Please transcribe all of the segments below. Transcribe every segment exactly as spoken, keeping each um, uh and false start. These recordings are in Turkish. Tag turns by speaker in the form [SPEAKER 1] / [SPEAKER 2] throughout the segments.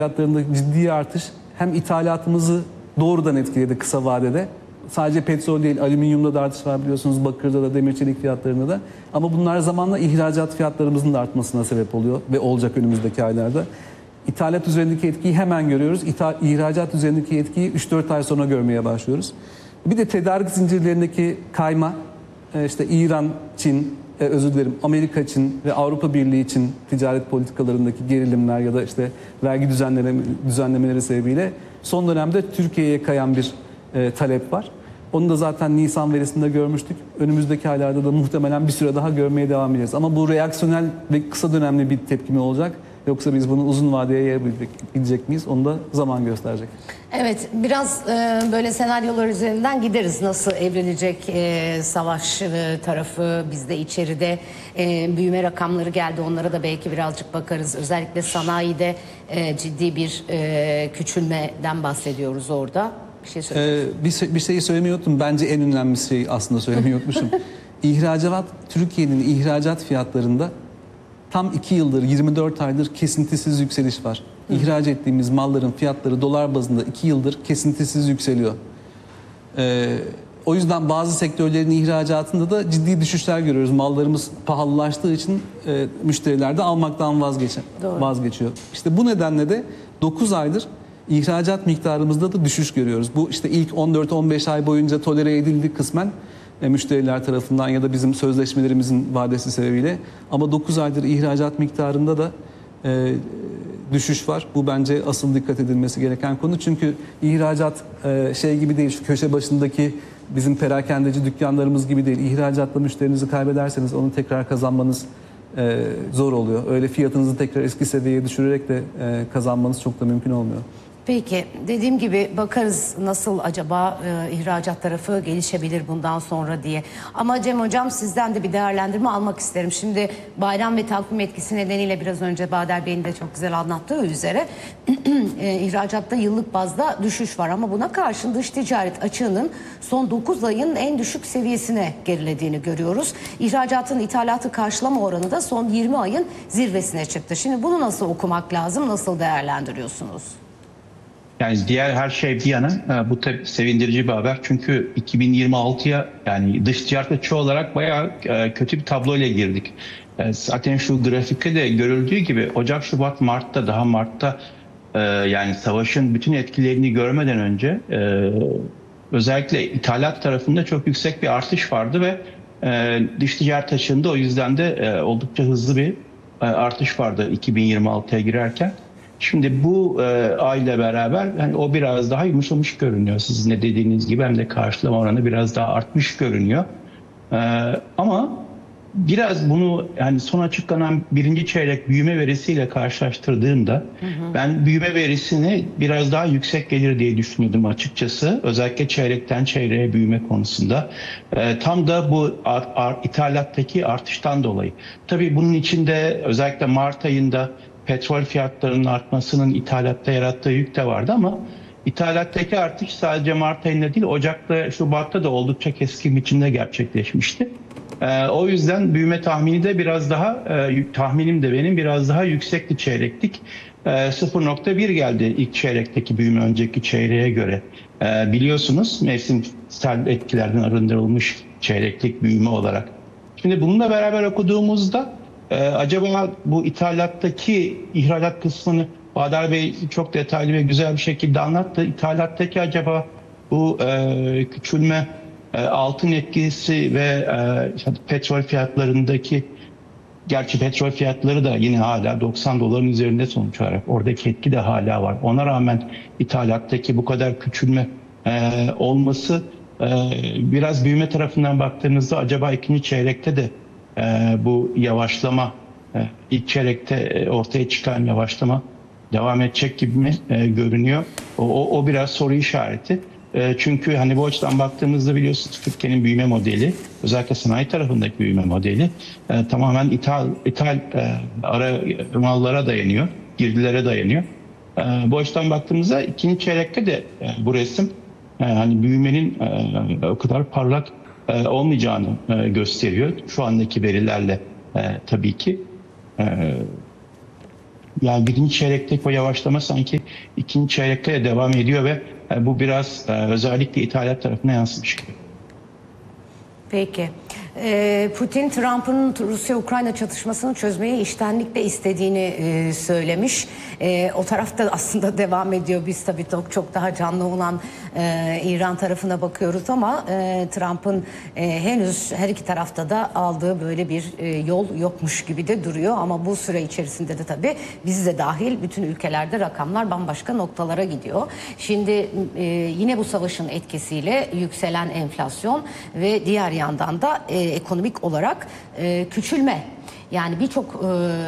[SPEAKER 1] Fiyatlarında ciddi artış hem ithalatımızı doğrudan etkiledi kısa vadede. Sadece petrol değil, alüminyumda da artış var biliyorsunuz, bakırda da, demir çelik fiyatlarında da. Ama bunlar zamanla ihracat fiyatlarımızın da artmasına sebep oluyor ve olacak önümüzdeki aylarda. İthalat üzerindeki etkiyi hemen görüyoruz. İtha ihracat üzerindeki etkiyi üç dört ay sonra görmeye başlıyoruz. Bir de tedarik zincirlerindeki kayma, işte İran, Çin, özür dilerim Amerika için ve Avrupa Birliği için ticaret politikalarındaki gerilimler ya da işte vergi düzenleme, düzenlemeleri sebebiyle son dönemde Türkiye'ye kayan bir e, talep var. Onu da zaten Nisan verisinde görmüştük. Önümüzdeki aylarda da muhtemelen bir süre daha görmeye devam edeceğiz. Ama bu reaksiyonel ve kısa dönemli bir tepki mi olacak? Yoksa biz bunu uzun vadeye yayabilecek miyiz? Onu da zaman gösterecek.
[SPEAKER 2] Evet, biraz e, böyle senaryolar üzerinden gideriz. Nasıl evrilecek e, savaş e, tarafı, bizde içeride e, büyüme rakamları geldi. Onlara da belki birazcık bakarız. Özellikle sanayide e, ciddi bir e, küçülmeden bahsediyoruz orada. Bir şey söyleyeyim.
[SPEAKER 1] Ee, bir, bir şeyi söylemeyi unuttum. Bence en önemli şey aslında söylemeyi unutmuşum. İhracat, Türkiye'nin ihracat fiyatlarında tam iki yıldır, yirmi dört aydır kesintisiz yükseliş var. İhraç ettiğimiz malların fiyatları dolar bazında iki yıldır kesintisiz yükseliyor. Ee, o yüzden bazı sektörlerin ihracatında da ciddi düşüşler görüyoruz. Mallarımız pahalılaştığı için e, müşteriler de almaktan vazgeç vazgeçiyor. İşte bu nedenle de dokuz aydır ihracat miktarımızda da düşüş görüyoruz. Bu işte ilk on dört on beş ay boyunca tolere edildi kısmen e, müşteriler tarafından ya da bizim sözleşmelerimizin vadesi sebebiyle. Ama dokuz aydır ihracat miktarında da e, düşüş var. Bu bence asıl dikkat edilmesi gereken konu. Çünkü ihracat e, şey gibi değil, şu köşe başındaki bizim perakendeci dükkanlarımız gibi değil. İhracatla müşterinizi kaybederseniz onu tekrar kazanmanız e, zor oluyor. Öyle fiyatınızı tekrar eski seviyeye düşürerek de e, kazanmanız çok da mümkün olmuyor.
[SPEAKER 2] Peki, dediğim gibi bakarız nasıl acaba e, ihracat tarafı gelişebilir bundan sonra diye. Ama Cem Hocam, sizden de bir değerlendirme almak isterim. Şimdi bayram ve takvim etkisi nedeniyle biraz önce Bader Bey'in de çok güzel anlattığı üzere e, ihracatta yıllık bazda düşüş var. Ama buna karşın dış ticaret açığının son dokuz ayın en düşük seviyesine gerilediğini görüyoruz. İhracatın ithalatı karşılama oranı da son yirmi ayın zirvesine çıktı. Şimdi bunu nasıl okumak lazım, nasıl değerlendiriyorsunuz?
[SPEAKER 3] Yani diğer her şey bir yana bu tabii sevindirici bir haber. Çünkü iki bin yirmi altıya yani dış ticaret açığı olarak bayağı kötü bir tabloyla girdik. Zaten şu grafikte de görüldüğü gibi Ocak, Şubat, Mart'ta daha Mart'ta yani savaşın bütün etkilerini görmeden önce özellikle ithalat tarafında çok yüksek bir artış vardı ve dış ticaret açığında o yüzden de oldukça hızlı bir artış vardı iki bin yirmi altıya girerken. Şimdi bu e, ayla beraber yani o biraz daha yumuşamış görünüyor. Sizin de dediğiniz gibi hem de karşılama oranı biraz daha artmış görünüyor. E, ama biraz bunu yani son açıklanan birinci çeyrek büyüme verisiyle karşılaştırdığımda hı hı. ben büyüme verisini biraz daha yüksek gelir diye düşünüyordum açıkçası. Özellikle çeyrekten çeyreğe büyüme konusunda. E, tam da bu art, art, ithalattaki artıştan dolayı. Tabii bunun içinde özellikle Mart ayında petrol fiyatlarının artmasının ithalatta yarattığı yük de vardı ama ithalattaki artış sadece Mart ayında değil Ocak'ta, Şubat'ta da oldukça keskin biçimde gerçekleşmişti. Ee, o yüzden büyüme tahmini de biraz daha, e, tahminim de benim biraz daha yüksekti çeyreklik. E, sıfır nokta bir geldi ilk çeyrekteki büyüme önceki çeyreğe göre. E, biliyorsunuz mevsimsel etkilerden arındırılmış çeyreklik büyüme olarak. Şimdi bununla beraber okuduğumuzda Ee, acaba bu ithalattaki ihracat kısmını Bader Bey çok detaylı ve güzel bir şekilde anlattı. İthalattaki acaba bu e, küçülme, e, altın etkisi ve e, işte petrol fiyatlarındaki, gerçi petrol fiyatları da yine hala doksan doların üzerinde sonuç olarak. Oradaki etki de hala var. Ona rağmen ithalattaki bu kadar küçülme e, olması e, biraz büyüme tarafından baktığınızda acaba ikinci çeyrekte de Ee, bu yavaşlama e, ilk çeyrekte e, ortaya çıkan yavaşlama devam edecek gibi mi e, görünüyor? O, o, o biraz soru işareti. E, çünkü hani bu açıdan baktığımızda biliyorsunuz Türkiye'nin büyüme modeli, özellikle sanayi tarafındaki büyüme modeli e, tamamen ithal, ithal e, ara mallara dayanıyor, girdilere dayanıyor. E, bu açıdan baktığımızda ikinci çeyrekte de e, bu resim e, hani büyümenin e, o kadar parlak olmayacağını gösteriyor. Şu andaki verilerle tabii ki. Yani birinci çeyrekteki o yavaşlama sanki ikinci çeyrekte de devam ediyor ve e, bu biraz e, özellikle ithalat tarafına yansımış gibi.
[SPEAKER 2] Peki. Ee, Putin, Trump'ın Rusya-Ukrayna çatışmasını çözmeyi içtenlikle istediğini e, söylemiş. E, o tarafta aslında devam ediyor. Biz tabii çok, çok daha canlı olan e, İran tarafına bakıyoruz ama e, Trump'ın e, henüz her iki tarafta da aldığı böyle bir e, yol yokmuş gibi de duruyor. Ama bu süre içerisinde de tabii biz de dahil bütün ülkelerde rakamlar bambaşka noktalara gidiyor. Şimdi e, yine bu savaşın etkisiyle yükselen enflasyon ve diğer yandan da e, ekonomik olarak e, küçülme. Yani birçok e,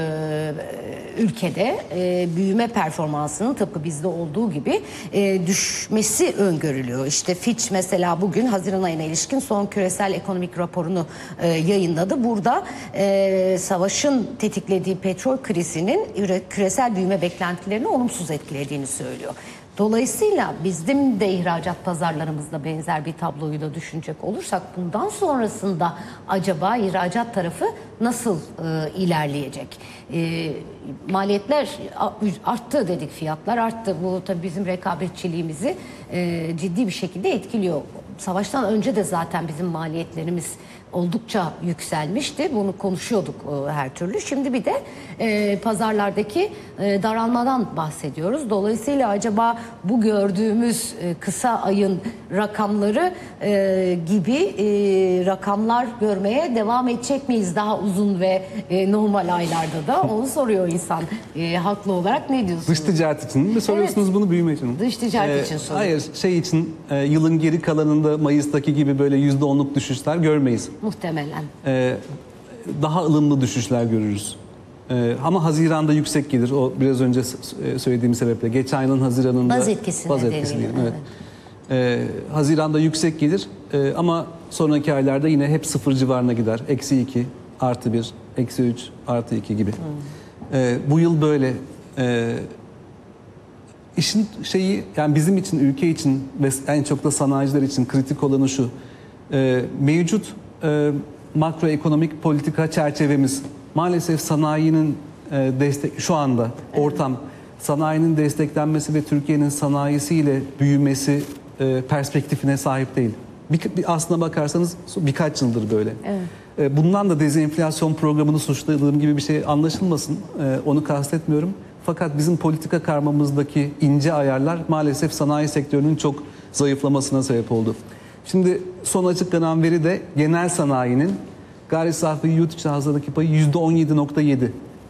[SPEAKER 2] ülkede e, büyüme performansının tıpkı bizde olduğu gibi e, düşmesi öngörülüyor. İşte Fitch mesela bugün Haziran ayına ilişkin son küresel ekonomik raporunu e, yayınladı. Burada e, savaşın tetiklediği petrol krizinin küresel büyüme beklentilerini olumsuz etkilediğini söylüyor. Dolayısıyla bizim de ihracat pazarlarımızda benzer bir tabloyu da düşünecek olursak bundan sonrasında acaba ihracat tarafı nasıl e, ilerleyecek? E, maliyetler arttı dedik, fiyatlar arttı. Bu tabii bizim rekabetçiliğimizi e, ciddi bir şekilde etkiliyor. Savaştan önce de zaten bizim maliyetlerimiz oldukça yükselmişti. Bunu konuşuyorduk e, her türlü. Şimdi bir de e, pazarlardaki e, daralmadan bahsediyoruz. Dolayısıyla acaba bu gördüğümüz e, kısa ayın rakamları e, gibi e, rakamlar görmeye devam edecek miyiz daha uzun ve e, normal aylarda da? Onu soruyor insan e, haklı olarak. Ne diyorsunuz?
[SPEAKER 1] Dış ticaret için mi soruyorsunuz, evet, bunu büyüme için mi?
[SPEAKER 2] Dış ticaret
[SPEAKER 1] ee,
[SPEAKER 2] için soruyorum.
[SPEAKER 1] Hayır, şey için e, yılın geri kalanında Mayıs'taki gibi böyle yüzde onluk düşüşler görmeyiz.
[SPEAKER 2] Muhtemelen.
[SPEAKER 1] Ee, daha ılımlı düşüşler görürüz. Ee, ama Haziran'da yüksek gelir. O biraz önce söylediğim sebeple. Geçen yılın Haziran'ında
[SPEAKER 2] baz etkisi
[SPEAKER 1] baz etkisi diyelim, evet. Ee, Haziran'da yüksek gelir ee, ama sonraki aylarda yine hep sıfır civarına gider. Eksi iki, artı bir, eksi üç, artı iki gibi. Hmm. Ee, bu yıl böyle. Ee, işin şeyi, yani bizim için, ülke için ve en çok da sanayiciler için kritik olanı şu. Ee, mevcut e, makroekonomik politika çerçevemiz maalesef sanayinin e, destek şu anda ortam, sanayinin desteklenmesi ve Türkiye'nin sanayisiyle büyümesi e, perspektifine sahip değil. Bir, bir aslına bakarsanız birkaç yıldır böyle. Evet. E, bundan da dezenflasyon programını suçladığım gibi bir şey anlaşılmasın. E, onu kastetmiyorum. Fakat bizim politika karmamızdaki ince ayarlar maalesef sanayi sektörünün çok zayıflamasına sebep oldu. Şimdi son açıklanan veri de genel sanayinin gayri safi yurt içi hasıladaki payı yüzde on yedi nokta yedi.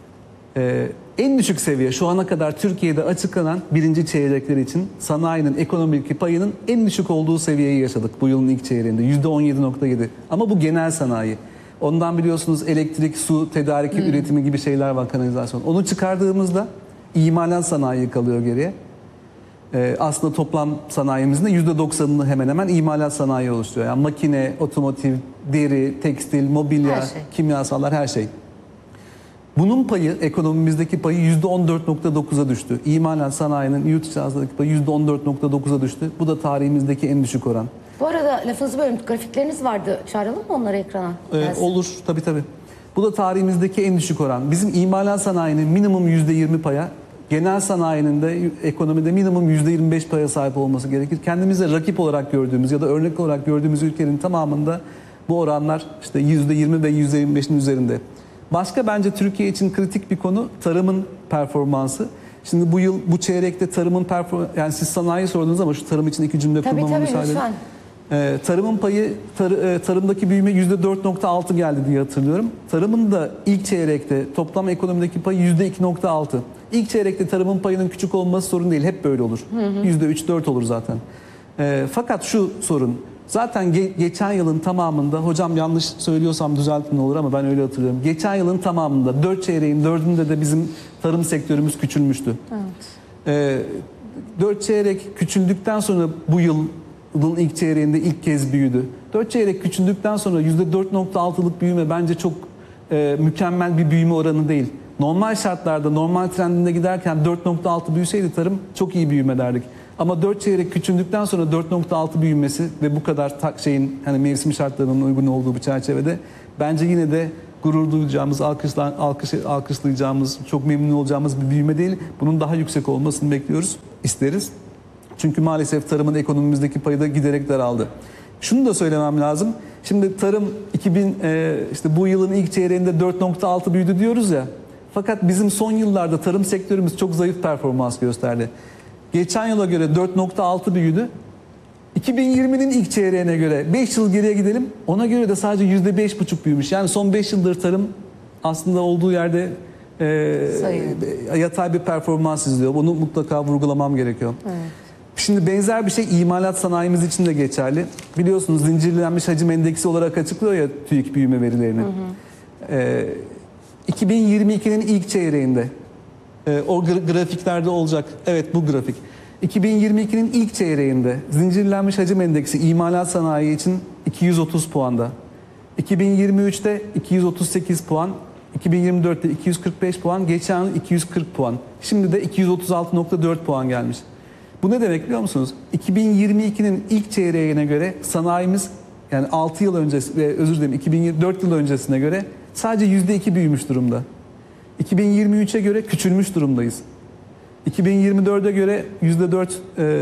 [SPEAKER 1] Ee, en düşük seviye şu ana kadar Türkiye'de açıklanan birinci çeyrekler için sanayinin ekonomik payının en düşük olduğu seviyeyi yaşadık bu yılın ilk çeyreğinde. yüzde on yedi nokta yedi. Ama bu genel sanayi. Ondan biliyorsunuz elektrik, su, tedariki, hmm. üretimi gibi şeyler var, kanalizasyon. Onu çıkardığımızda imalat sanayi kalıyor geriye. Ee, aslında toplam sanayimizin de yüzde doksanını hemen hemen imalat sanayi oluşturuyor. Yani makine, otomotiv, deri, tekstil, mobilya, şey. kimyasallar, her şey. Bunun payı, ekonomimizdeki payı yüzde on dört nokta dokuza düştü. İmalat sanayinin yurt içi hasıladaki payı yüzde on dört nokta dokuza düştü. Bu da tarihimizdeki en düşük oran.
[SPEAKER 2] Bu arada lafınızı bölüm, grafikleriniz vardı. Çağıralım mı onları ekrana?
[SPEAKER 1] Ee, olur, tabii tabii. Bu da tarihimizdeki en düşük oran. Bizim imalat sanayinin minimum yüzde yirmi paya, genel sanayinin de ekonomide minimum yüzde yirmi beş paya sahip olması gerekir. Kendimize rakip olarak gördüğümüz ya da örnek olarak gördüğümüz ülkenin tamamında bu oranlar işte yüzde yirmi ve yüzde yirmi beşin üzerinde. Başka bence Türkiye için kritik bir konu tarımın performansı. Şimdi bu yıl, bu çeyrekte tarımın performansı, yani siz sanayi sordunuz ama şu tarım için iki cümle
[SPEAKER 2] tabii,
[SPEAKER 1] kurmama
[SPEAKER 2] tabii,
[SPEAKER 1] müsaade edin.
[SPEAKER 2] lütfen.
[SPEAKER 1] Ee, tarımın payı, tar, e, tarımdaki büyüme yüzde dört nokta altı geldi diye hatırlıyorum. Tarımın da ilk çeyrekte toplam ekonomideki payı yüzde iki nokta altı. İlk çeyrekte tarımın payının küçük olması sorun değil. Hep böyle olur. yüzde üç dört olur zaten. E, fakat şu sorun. Zaten ge- geçen yılın tamamında, hocam yanlış söylüyorsam düzeltin olur ama ben öyle hatırlıyorum. Geçen yılın tamamında dört çeyreğin dördünde de bizim tarım sektörümüz küçülmüştü. Evet. E, dört çeyrek küçüldükten sonra bu yıl yılın ilk çeyreğinde ilk kez büyüdü. dört çeyrek küçüldükten sonra yüzde dört nokta altılık büyüme bence çok e, mükemmel bir büyüme oranı değil. Normal şartlarda, normal trendinde giderken dört nokta altı büyüseydi tarım çok iyi büyüme derdik. Ama dört çeyrek küçüldükten sonra dört nokta altı büyümesi ve bu kadar şeyin hani mevsim şartlarının uygun olduğu bir çerçevede bence yine de gurur duyacağımız, alkışlan, alkış, alkışlayacağımız, çok memnun olacağımız bir büyüme değil. Bunun daha yüksek olmasını bekliyoruz, isteriz. Çünkü maalesef tarımın ekonomimizdeki payı da giderek daraldı. Şunu da söylemem lazım. Şimdi tarım iki bin e, işte bu yılın ilk çeyreğinde dört nokta altı büyüdü diyoruz ya. Fakat bizim son yıllarda tarım sektörümüz çok zayıf performans gösterdi. Geçen yıla göre dört nokta altı büyüdü. iki bin yirminin ilk çeyreğine göre beş yıl geriye gidelim. Ona göre de sadece yüzde beş buçuk büyümüş. Yani son beş yıldır tarım aslında olduğu yerde e, yatay bir performans izliyor. Bunu mutlaka vurgulamam gerekiyor. Evet. Şimdi benzer bir şey imalat sanayimiz için de geçerli. Biliyorsunuz zincirlenmiş hacim endeksi olarak açıklıyor ya TÜİK büyüme verilerini. Hı hı. E, iki bin yirmi ikinin ilk çeyreğinde e, o grafiklerde olacak. Evet, bu grafik. iki bin yirmi ikinin ilk çeyreğinde zincirlenmiş hacim endeksi imalat sanayi için iki yüz otuz puanda. iki bin yirmi üçte iki yüz otuz sekiz puan, iki bin yirmi dörtte iki yüz kırk beş puan, geçen yıl iki yüz kırk puan. Şimdi de iki yüz otuz altı nokta dört puan gelmiş. Bu ne demek biliyor musunuz? iki bin yirmi ikinin ilk çeyreğine göre sanayimiz, yani altı yıl öncesi, özür dilerim iki bin yirmi dört yıl öncesine göre sadece yüzde iki büyümüş durumda. iki bin yirmi üçe göre küçülmüş durumdayız. iki bin yirmi dörde göre yüzde dört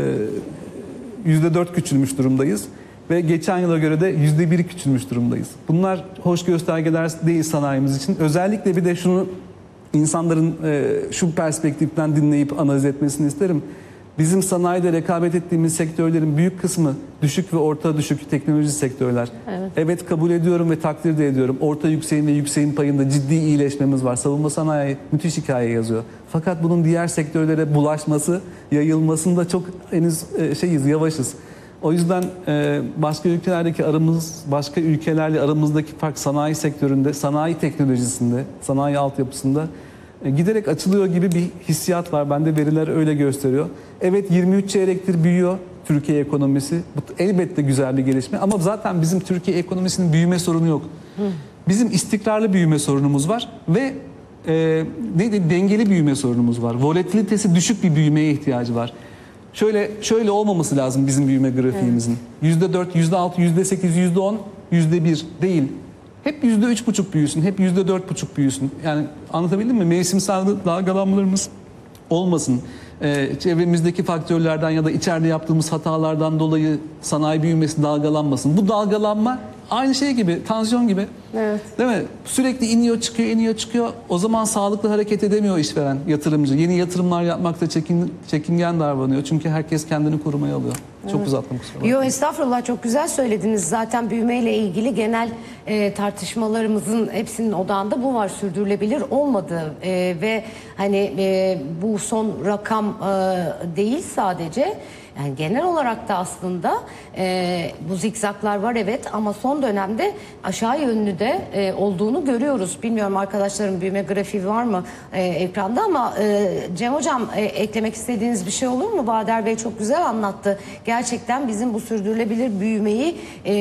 [SPEAKER 1] yüzde dört küçülmüş durumdayız ve geçen yıla göre de yüzde bir küçülmüş durumdayız. Bunlar hoş göstergeler değil sanayimiz için. Özellikle bir de şunu insanların şu perspektiften dinleyip analiz etmesini isterim. Bizim sanayide rekabet ettiğimiz sektörlerin büyük kısmı düşük ve orta düşük teknoloji sektörler. Evet. Evet, kabul ediyorum ve takdir de ediyorum. Orta yükseğin ve yükseğin payında ciddi iyileşmemiz var. Savunma sanayi müthiş hikaye yazıyor. Fakat bunun diğer sektörlere bulaşması, yayılmasında çok henüz şeyiz, yavaşız. O yüzden başka ülkelerdeki aramız, başka ülkelerle aramızdaki fark sanayi sektöründe, sanayi teknolojisinde, sanayi altyapısında giderek açılıyor gibi bir hissiyat var. Bende veriler öyle gösteriyor. Evet, yirmi üç çeyrektir büyüyor Türkiye ekonomisi. Bu elbette güzel bir gelişme ama zaten bizim Türkiye ekonomisinin büyüme sorunu yok. Bizim istikrarlı büyüme sorunumuz var ve e, neydi, dengeli büyüme sorunumuz var. Volatilitesi düşük bir büyümeye ihtiyacı var. Şöyle şöyle olmaması lazım bizim büyüme grafiğimizin. yüzde dört, yüzde altı, yüzde sekiz, yüzde on, yüzde bir değil. Hep yüzde üç buçuk büyüsün, hep yüzde dört buçuk büyüsün. Yani anlatabildim mi? Mevsimsel dalgalanmalarımız olmasın. Ee, çevremizdeki faktörlerden ya da içeride yaptığımız hatalardan dolayı sanayi büyümesi dalgalanmasın. Bu dalgalanma aynı şey gibi, tansiyon gibi. Evet. Değil mi? Sürekli iniyor çıkıyor, iniyor çıkıyor. O zaman sağlıklı hareket edemiyor işveren, yatırımcı. Yeni yatırımlar yapmakta çekin, çekingen davranıyor. Çünkü herkes kendini korumaya alıyor. Çok evet. Uzattım kusura bakmayın.
[SPEAKER 2] Yok estağfurullah, çok güzel söylediniz. Zaten büyümeyle ilgili genel e, tartışmalarımızın hepsinin odağında bu var. Sürdürülebilir olmadığı e, ve hani e, bu son rakam e, değil sadece. Yani genel olarak da aslında e, bu zikzaklar var evet, ama son dönemde aşağı yönlü de e, olduğunu görüyoruz. Bilmiyorum arkadaşlarım büyüme grafiği var mı e, ekranda, ama e, Cem Hocam e, eklemek istediğiniz bir şey olur mu? Bahadır Bey çok güzel anlattı. Gerçekten bizim bu sürdürülebilir büyümeyi e,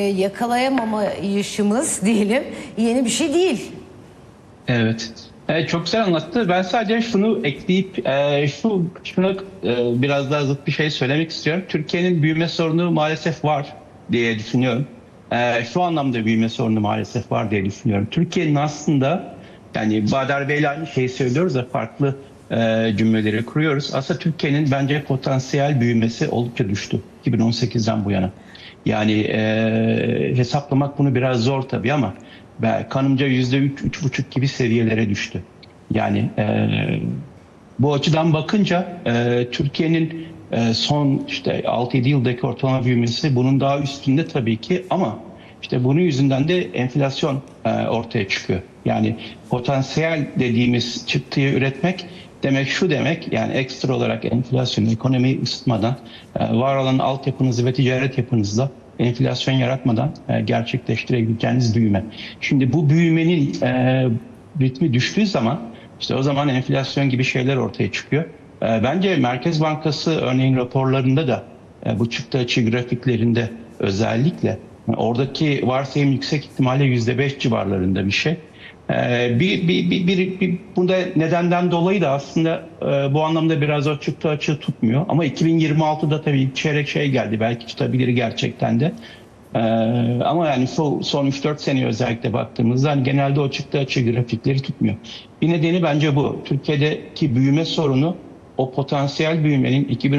[SPEAKER 2] yakalayamamayışımız diyelim yeni bir şey değil.
[SPEAKER 3] Evet. Evet, çok güzel anlattı. Ben sadece şunu ekleyip e, şu şuna e, biraz daha zıt bir şey söylemek istiyorum. Türkiye'nin büyüme sorunu maalesef var diye düşünüyorum. E, şu anlamda büyüme sorunu maalesef var diye düşünüyorum. Türkiye'nin aslında, yani Bahadır Bey'le aynı şeyi söylüyoruz da farklı e, cümleleri kuruyoruz. Aslında Türkiye'nin bence potansiyel büyümesi oldukça düştü iki bin on sekizden bu yana. Yani e, hesaplamak bunu biraz zor tabii ama ve kanımca yüzde üç, üç buçuk gibi seviyelere düştü. Yani e, bu açıdan bakınca e, Türkiye'nin e, son işte altı yedi yıldaki ortalama büyümesi bunun daha üstünde tabii ki, ama işte bunun yüzünden de enflasyon e, ortaya çıkıyor. Yani potansiyel dediğimiz çıktıyı üretmek demek şu demek, yani ekstra olarak enflasyonu ekonomiyi ısıtmadan e, var olan altyapınızı ve ticaret yapınızla enflasyon yaratmadan e, gerçekleştirebileceğiniz büyüme. Şimdi bu büyümenin e, ritmi düştüğü zaman işte o zaman enflasyon gibi şeyler ortaya çıkıyor. E, bence Merkez Bankası örneğin raporlarında da e, bu çıktı açı grafiklerinde özellikle e, oradaki varsayım yüksek ihtimalle yüzde beş civarlarında bir şey. E, bir, bir, bir, bir, bir, bunda nedenden dolayı da aslında e, bu anlamda biraz o çıktı açı tutmuyor. Ama iki bin yirmi altıda tabii çeyrek şey geldi. Belki tutabilir gerçekten de. Ee, ama yani son, son üç dört seneye özellikle baktığımızda hani genelde o çıktı açı grafikleri tutmuyor. Bir nedeni bence bu. Türkiye'deki büyüme sorunu o potansiyel büyümenin iki bin